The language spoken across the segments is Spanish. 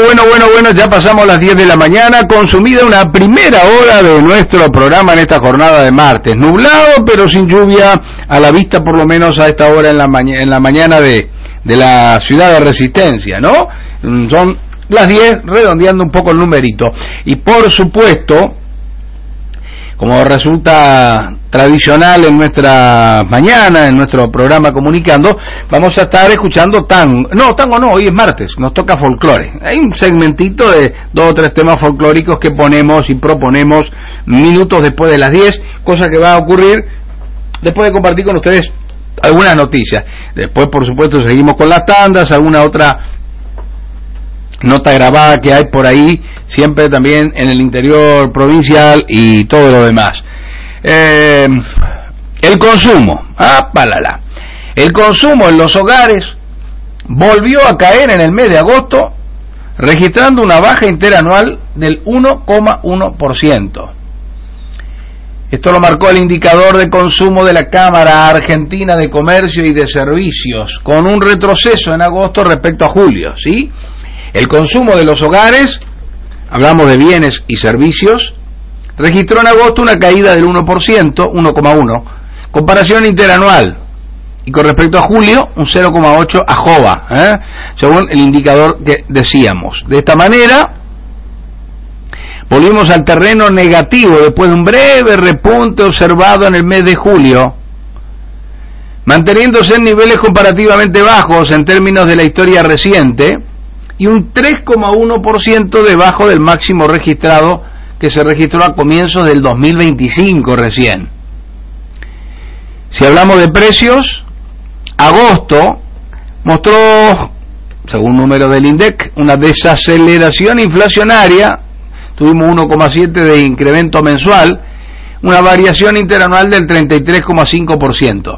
Bueno, ya pasamos las 10 de la mañana, consumida una primera hora de nuestro programa en esta jornada de martes. Nublado, pero sin lluvia a la vista, por lo menos a esta hora en la mañana de la ciudad de Resistencia, ¿no? Son las 10, redondeando un poco el numerito. Y por supuesto, como resulta tradicional en nuestra mañana, en nuestro programa Comunicando, vamos a estar escuchando tango. Tango no, hoy es martes, nos toca folclore. Hay un segmentito de 2 o 3 temas folclóricos que ponemos y proponemos minutos después de las 10, cosa que va a ocurrir después de compartir con ustedes algunas noticias. Después, por supuesto, seguimos con las tandas, alguna otra nota grabada que hay por ahí, siempre también en el interior provincial y todo lo demás. El consumo, el consumo en los hogares volvió a caer en el mes de agosto, registrando una baja interanual del 1,1%. Esto lo marcó el indicador de consumo de la Cámara Argentina de Comercio y de Servicios, con un retroceso en agosto respecto a julio, ¿sí? El consumo de los hogares, hablamos de bienes y servicios, registró en agosto una caída del 1%, comparación interanual, y con respecto a julio, un 0,8 a jova, según el indicador que decíamos. De esta manera, volvimos al terreno negativo después de un breve repunte observado en el mes de julio, manteniéndose en niveles comparativamente bajos en términos de la historia reciente, y un 3,1% debajo del máximo registrado que se registró a comienzos del 2025 recién. Si hablamos de precios, agosto mostró, según número del INDEC, una desaceleración inflacionaria, tuvimos 1,7 de incremento mensual, una variación interanual del 33,5%.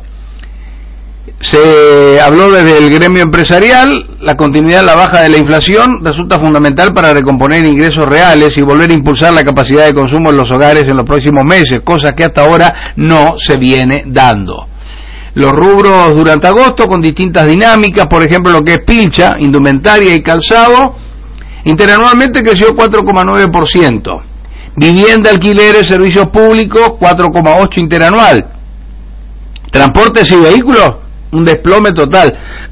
Se habló desde el gremio empresarial, la continuidad en la baja de la inflación resulta fundamental para recomponer ingresos reales y volver a impulsar la capacidad de consumo en los hogares en los próximos meses, cosa que hasta ahora no se viene dando. Los rubros durante agosto con distintas dinámicas, por ejemplo lo que es pilcha, indumentaria y calzado, interanualmente creció 4,9%. Vivienda, alquileres, servicios públicos, 4,8% interanual. Transportes y vehículos, un desplome total,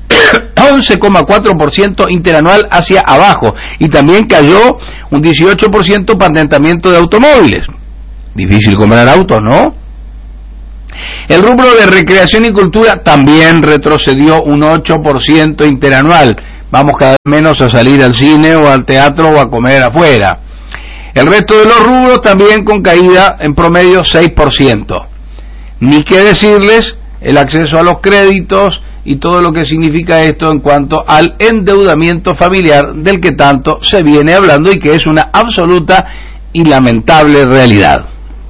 11,4% interanual hacia abajo, y también cayó un 18% patentamiento de automóviles. Difícil comprar autos, ¿no? El rubro de recreación y cultura también retrocedió un 8% interanual. Vamos cada vez menos a salir al cine o al teatro o a comer afuera. El resto de los rubros también con caída en promedio 6%. Ni qué decirles el acceso a los créditos y todo lo que significa esto en cuanto al endeudamiento familiar del que tanto se viene hablando y que es una absoluta y lamentable realidad.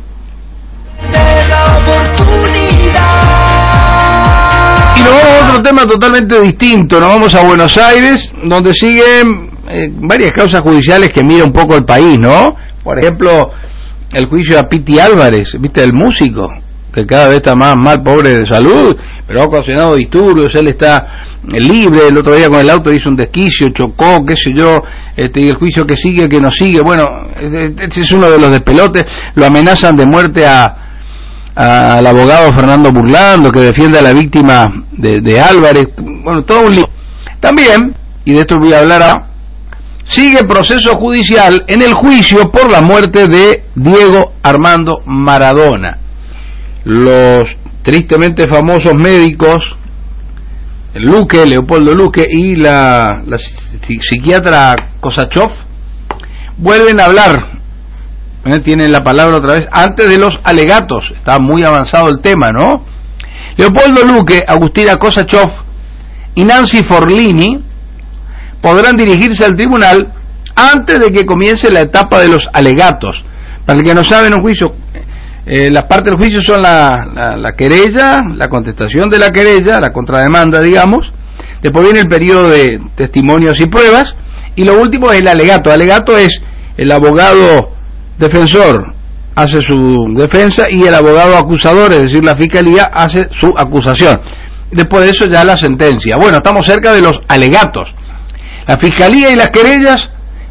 Y nos vamos a otro tema totalmente distinto, nos vamos a Buenos Aires, donde siguen varias causas judiciales que mira un poco el país, ¿no? Por ejemplo, el juicio a Piti Álvarez, ¿viste? El músico, que cada vez está más mal, pobre de salud, pero ha ocasionado disturbios, él está libre, el otro día con el auto hizo un desquicio, chocó, qué sé yo, y el juicio que sigue, que no sigue, bueno, este es uno de los despelotes, lo amenazan de muerte al abogado Fernando Burlando, que defiende a la víctima de Álvarez, bueno, todo un lío. También, y de esto voy a hablar ahora, sigue proceso judicial en el juicio por la muerte de Diego Armando Maradona. Los tristemente famosos médicos Leopoldo Luque y la psiquiatra Kosachov vuelven a hablar, tienen la palabra otra vez, antes de los alegatos. Está muy avanzado el tema, ¿no? Leopoldo Luque, Agustina Kosachov y Nancy Forlini podrán dirigirse al tribunal antes de que comience la etapa de los alegatos. Para el que no sabe, en un juicio, las partes del juicio son la querella, la contestación de la querella, la contrademanda, digamos. Después viene el periodo de testimonios y pruebas, y lo último es el alegato. El alegato es el abogado defensor hace su defensa y el abogado acusador, es decir, la fiscalía, hace su acusación. Después de eso ya la sentencia. Bueno, estamos cerca de los alegatos. La fiscalía y las querellas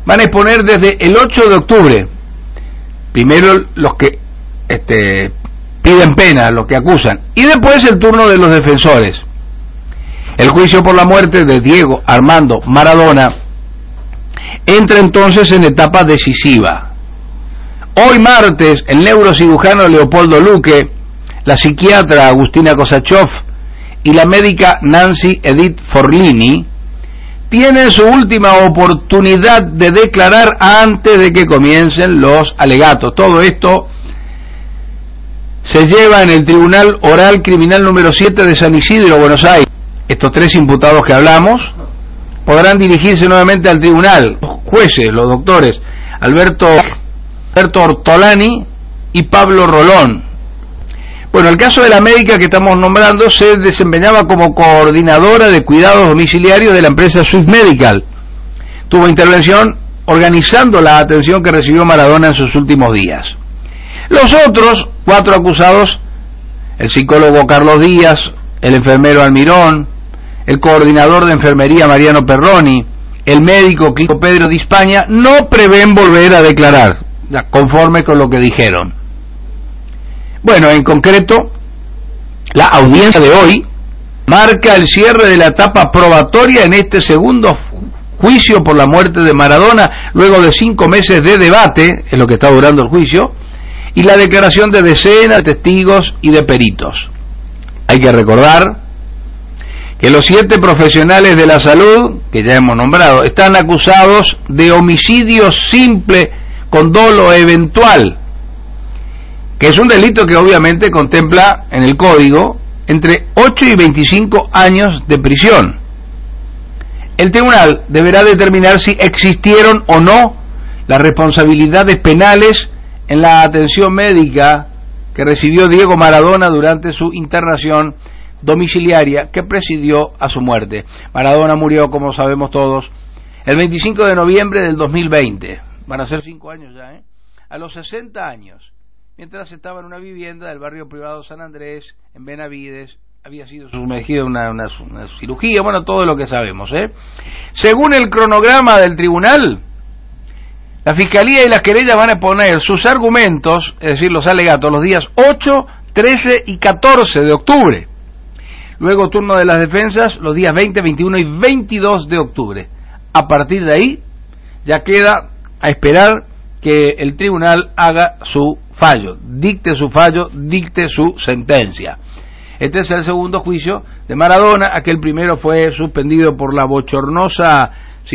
van a exponer desde el 8 de octubre. Primero los que piden pena, los que acusan, y después el turno de los defensores. El juicio por la muerte de Diego Armando Maradona entra entonces en etapa decisiva. Hoy martes, el neurocirujano Leopoldo Luque, la psiquiatra Agustina Kosachov y la médica Nancy Edith Forlini tienen su última oportunidad de declarar antes de que comiencen los alegatos. Todo esto se lleva en el Tribunal Oral Criminal número 7 de San Isidro, Buenos Aires. Estos tres imputados que hablamos podrán dirigirse nuevamente al tribunal. Los jueces, los doctores Alberto Ortolani y Pablo Rolón. Bueno, el caso de la médica que estamos nombrando se desempeñaba como coordinadora de cuidados domiciliarios de la empresa Swiss Medical. Tuvo intervención organizando la atención que recibió Maradona en sus últimos días. Los otros 4 acusados, el psicólogo Carlos Díaz, el enfermero Almirón, el coordinador de enfermería Mariano Perroni, el médico clínico Pedro Di Spagna, no prevén volver a declarar, conforme con lo que dijeron. Bueno, en concreto, la audiencia de hoy marca el cierre de la etapa probatoria en este segundo juicio por la muerte de Maradona, luego de 5 meses de debate, es lo que está durando el juicio, y la declaración de decenas de testigos y de peritos. Hay que recordar que los 7 profesionales de la salud, que ya hemos nombrado, están acusados de homicidio simple con dolo eventual, que es un delito que obviamente contempla en el Código entre 8 y 25 años de prisión. El tribunal deberá determinar si existieron o no las responsabilidades penales en la atención médica que recibió Diego Maradona durante su internación domiciliaria que presidió a su muerte. Maradona murió, como sabemos todos, el 25 de noviembre del 2020. Van a ser 5 años ya, a los 60 años, mientras estaba en una vivienda del barrio privado San Andrés, en Benavides. Había sido sumergido en una cirugía, bueno, todo lo que sabemos. Según el cronograma del tribunal, la Fiscalía y las querellas van a exponer sus argumentos, es decir, los alegatos, los días 8, 13 y 14 de octubre. Luego turno de las defensas los días 20, 21 y 22 de octubre. A partir de ahí ya queda a esperar que el tribunal haga su fallo, dicte su sentencia. Este es el segundo juicio de Maradona. Aquel primero fue suspendido por la bochornosa